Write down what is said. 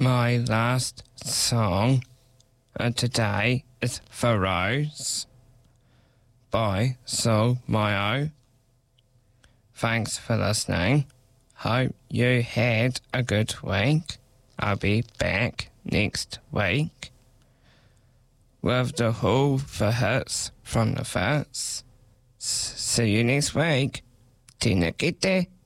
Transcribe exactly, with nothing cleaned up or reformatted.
My last song uh, today is For Rose by Soul Mayo. Thanks for listening. Hope you had a good week. I'll be back next week with the whole for hits from the Fits. S- see you next week. Tina Kite.